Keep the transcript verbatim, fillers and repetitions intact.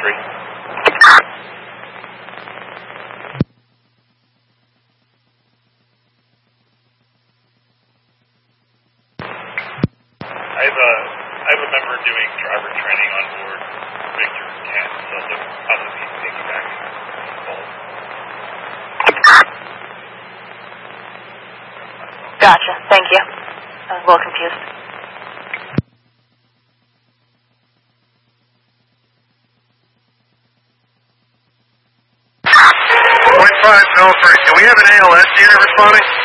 three. I have a, I have a member doing driver training on board Victor Kent, so they'll possibly be piggybacking. Gotcha. Thank you. I was a little confused. Point five, Belfry. Can we have an A L S unit responding?